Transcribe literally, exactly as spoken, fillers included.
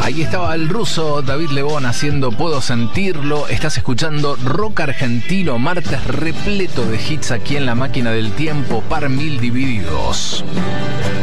Ahí estaba el ruso David Lebón haciendo Puedo Sentirlo. Estás escuchando Rock Argentino, martes repleto de hits aquí en La Máquina del Tiempo, par mil divididos.